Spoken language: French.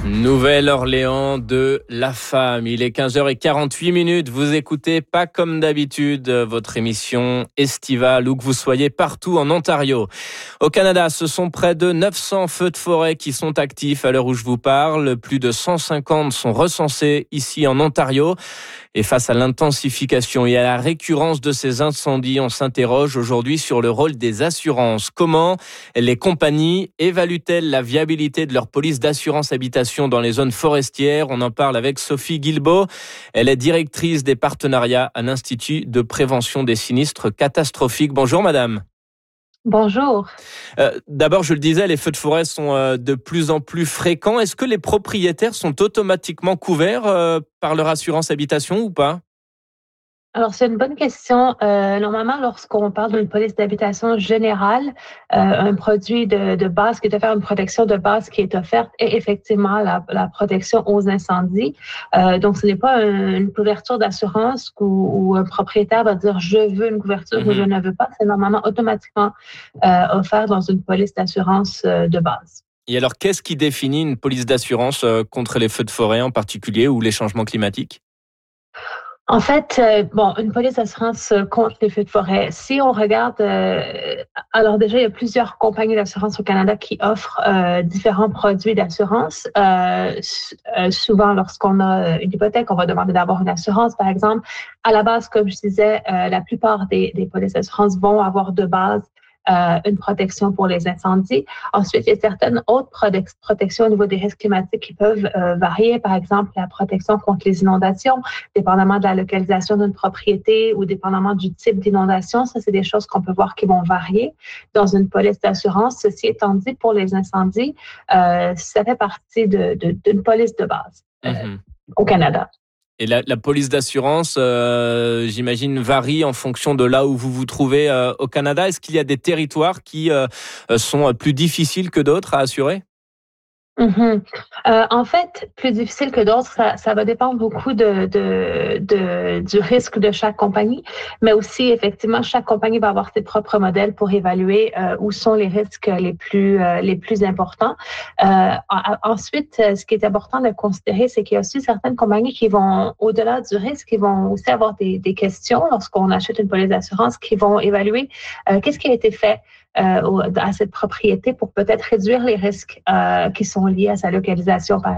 Nouvelle-Orléans de la femme. Il est 15h48. Vous écoutez Pas comme d'habitude, votre émission estivale où que vous soyez partout en Ontario. Au Canada, ce sont près de 900 feux de forêt qui sont actifs à l'heure où je vous parle. Plus de 150 sont recensés ici en Ontario. Et face à l'intensification et à la récurrence de ces incendies, on s'interroge aujourd'hui sur le rôle des assurances. Comment les compagnies évaluent-elles la viabilité de leur police d'assurance habitation dans les zones forestières? On en parle avec Sophie Guilbeault. Elle est directrice des partenariats à l'Institut de prévention des sinistres catastrophiques. Bonjour madame. Bonjour. D'abord, je le disais, les feux de forêt sont de plus en plus fréquents. Est-ce que les propriétaires sont automatiquement couverts par leur assurance habitation ou pas? Alors, c'est une bonne question. Normalement, lorsqu'on parle d'une police d'habitation générale, un produit de base qui est offert, une protection de base qui est offerte est effectivement la protection aux incendies. Donc, ce n'est pas une couverture d'assurance où un propriétaire va dire « je veux une couverture » ou « je ne veux pas ». C'est normalement automatiquement offert dans une police d'assurance de base. Et alors, qu'est-ce qui définit une police d'assurance contre les feux de forêt en particulier ou les changements climatiques? En fait, une police d'assurance contre les feux de forêt. Si on regarde, alors déjà, il y a plusieurs compagnies d'assurance au Canada qui offrent différents produits d'assurance. Souvent, lorsqu'on a une hypothèque, on va demander d'avoir une assurance, par exemple. À la base, comme je disais, la plupart des polices d'assurance vont avoir de base une protection pour les incendies. Ensuite, il y a certaines autres protections au niveau des risques climatiques qui peuvent varier. Par exemple, la protection contre les inondations, dépendamment de la localisation d'une propriété ou dépendamment du type d'inondation. Ça, c'est des choses qu'on peut voir qui vont varier dans une police d'assurance. Ceci étant dit, pour les incendies, ça fait partie d'une police de base au Canada. Et la police d'assurance, j'imagine, varie en fonction de là où vous vous trouvez au Canada. Est-ce qu'il y a des territoires qui sont plus difficiles que d'autres à assurer? En fait, plus difficile que d'autres, ça va dépendre beaucoup du risque de chaque compagnie, mais aussi, effectivement, chaque compagnie va avoir ses propres modèles pour évaluer où sont les risques les plus importants. Ensuite, ce qui est important de considérer, c'est qu'il y a aussi certaines compagnies qui vont, au-delà du risque, qui vont aussi avoir des questions lorsqu'on achète une police d'assurance, qui vont évaluer qu'est-ce qui a été fait à cette propriété pour peut-être réduire les risques qui sont liés à sa localisation, par